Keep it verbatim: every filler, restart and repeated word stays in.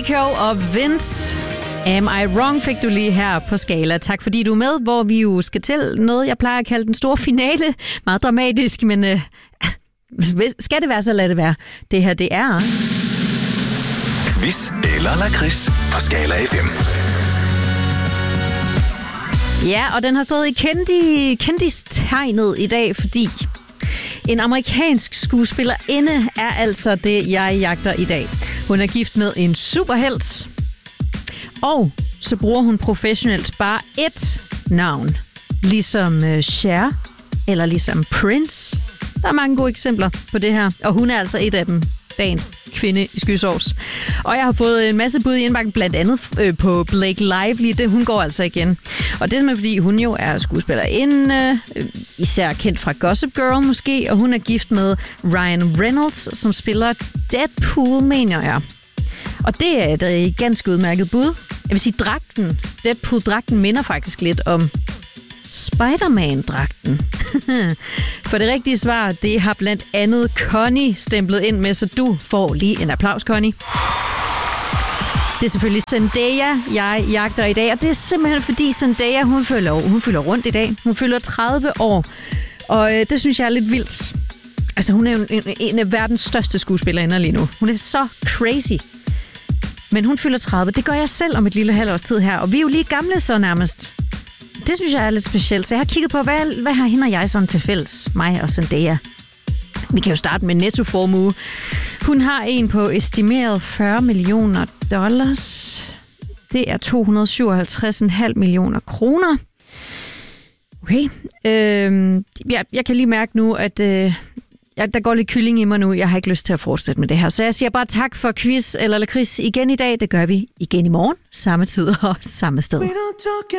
Nico og Vince. Am I Wrong fik du lige her på Skala. Tak fordi du er med, hvor vi jo skal til noget, jeg plejer at kalde den store finale. Meget dramatisk, men øh, skal det være, så lad det være. Det her, det er... Quiz eller lakrids på Skala F M. Ja, og den har stået i kendi, kendistegnet i dag, fordi en amerikansk skuespillerinde er altså det, jeg jagter i dag. Hun er gift med en superhelt, og så bruger hun professionelt bare ét navn. Ligesom uh, Cher, eller ligesom Prince. Der er mange gode eksempler på det her, og hun er altså et af dem. Dagens kvinde i skysovs. Og jeg har fået en masse bud i indbakken, blandt andet øh, på Blake Lively. Det, hun går altså igen. Og det er simpelthen, fordi hun jo er skuespillerinde, øh, især kendt fra Gossip Girl måske, og hun er gift med Ryan Reynolds, som spiller Deadpool, mener jeg. Og det er et øh, ganske udmærket bud. Jeg vil sige, dragten, Deadpool-dragten minder faktisk lidt om Spider-Man-dragten. For det rigtige svar, det har blandt andet Connie stemplet ind med, så du får lige en applaus, Connie. Det er selvfølgelig Zendaya, jeg jagter i dag, og det er simpelthen fordi Zendaya, hun følger, hun følger rundt i dag. Hun fylder tredive år, og øh, det synes jeg er lidt vildt. Altså, hun er jo en, en af verdens største skuespillerinder lige nu. Hun er så crazy. Men hun fylder tredive. Det gør jeg selv om et lille halvt års tid her, og vi er jo lige gamle så nærmest. Det synes jeg er lidt specielt. Så jeg har kigget på, hvad, hvad har hende og jeg sådan til fælles? Mig og Zendaya. Vi kan jo starte med nettoformue. Hun har en på estimeret fyrre millioner dollars. Det er to hundrede syvoghalvtreds komma fem millioner kroner. Okay. Øhm, jeg, jeg kan lige mærke nu, at øh, jeg, der går lidt kylling i mig nu. Jeg har ikke lyst til at fortsætte med det her. Så jeg siger bare tak for quiz eller lakrids igen i dag. Det gør vi igen i morgen. Samme tid og samme sted.